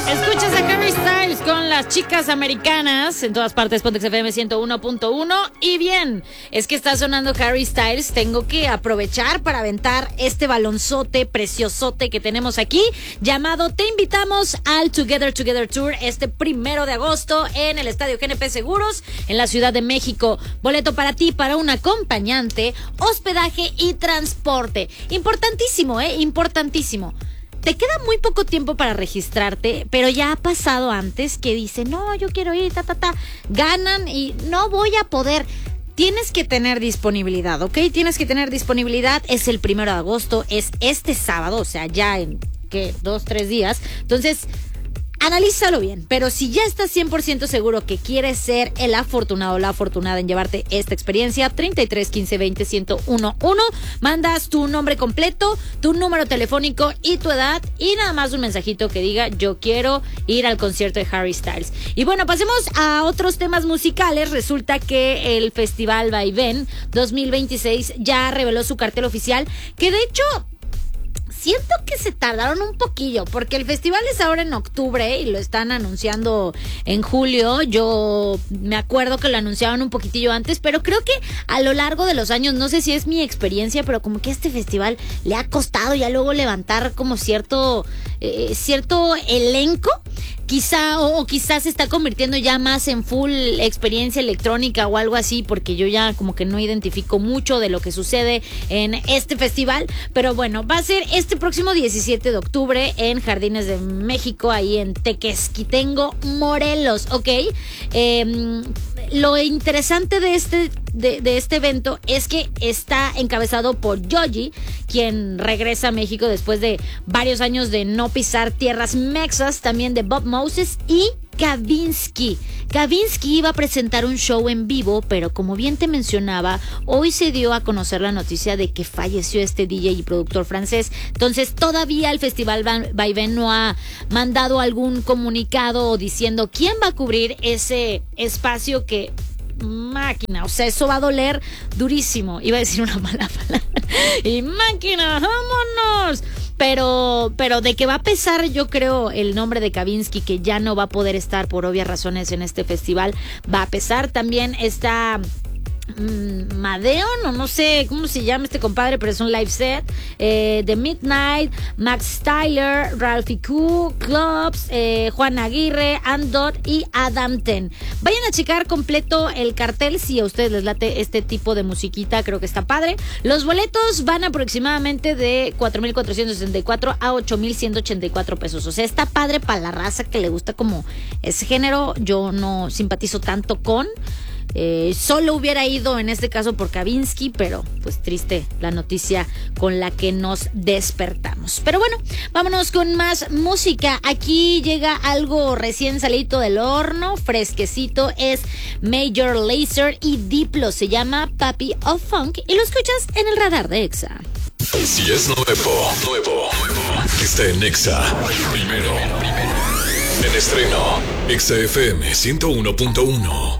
Escuchas a Harry Styles con las chicas americanas en todas partes, Pontex FM 101.1. Y bien, es que está sonando Harry Styles. Tengo que aprovechar para aventar este balonzote preciosote que tenemos aquí, llamado Te Invitamos al Together Tour, este 1 de agosto en el Estadio GNP Seguros, en la Ciudad de México. Boleto para ti, para un acompañante, hospedaje y transporte. Importantísimo, importantísimo. Te queda muy poco tiempo para registrarte, pero ya ha pasado antes que dicen, no, yo quiero ir, ganan y no voy a poder. Tienes que tener disponibilidad, ¿ok? Tienes que tener disponibilidad. Es el 1 de agosto, es este sábado, o sea, ya en, 2-3 días. Entonces, analízalo bien, pero si ya estás 100% seguro que quieres ser el afortunado o la afortunada en llevarte esta experiencia, 33 15 20 1011, mandas tu nombre completo, tu número telefónico y tu edad y nada más un mensajito que diga yo quiero ir al concierto de Harry Styles. Y bueno, pasemos a otros temas musicales. Resulta que el Festival Vaivén 2026 ya reveló su cartel oficial, que de hecho siento que se tardaron un poquillo, porque el festival es ahora en octubre y lo están anunciando en julio. Yo me acuerdo que lo anunciaban un poquitillo antes, pero creo que a lo largo de los años, no sé si es mi experiencia, pero como que a este festival le ha costado ya luego levantar como cierto elenco. Quizás se está convirtiendo ya más en full experiencia electrónica o algo así, porque yo ya como que no identifico mucho de lo que sucede en este festival. Pero bueno, va a ser este próximo 17 de octubre en Jardines de México, ahí en Tequesquitengo, Morelos, ¿ok? Lo interesante de este evento es que está encabezado por Yoji, quien regresa a México después de varios años de no pisar tierras mexas, también de Bob Moses y Kavinsky. Kavinsky iba a presentar un show en vivo, pero como bien te mencionaba, hoy se dio a conocer la noticia de que falleció este DJ y productor francés. Entonces todavía el Festival Vaivén no ha mandado algún comunicado diciendo quién va a cubrir ese espacio que... máquina, o sea, eso va a doler durísimo. Iba a decir una mala palabra. Y máquina, vámonos. Pero de que va a pesar, yo creo, el nombre de Kavinsky, que ya no va a poder estar por obvias razones en este festival, va a pesar. También está Madeo, no sé cómo se llama este compadre, pero es un live set. The Midnight, Max Styler, Ralphie Q, Clubs, Juan Aguirre, Andot y Adam Ten. Vayan a checar completo el cartel si a ustedes les late este tipo de musiquita, creo que está padre. Los boletos van aproximadamente de 4,464 a 8,184 pesos. O sea, está padre para la raza que le gusta como ese género. Yo no simpatizo tanto con... solo hubiera ido en este caso por Kavinsky, pero pues triste la noticia con la que nos despertamos. Pero bueno, vámonos con más música. Aquí llega algo recién salido del horno, fresquecito. Es Major Lazer y Diplo, se llama Papi of Funk y lo escuchas en el radar de Exa. Si es nuevo, está en Exa. Primero. En estreno, Exa FM 101.1.